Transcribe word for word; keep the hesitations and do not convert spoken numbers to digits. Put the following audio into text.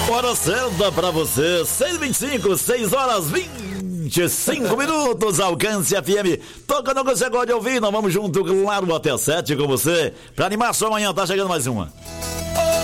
Hora certa pra você, seis e vinte e cinco, seis horas vinte e cinco minutos, Alcance F M. Toca no que você gosta de ouvir, nós vamos junto, claro, até sete com você. Pra animar sua manhã, tá chegando mais uma.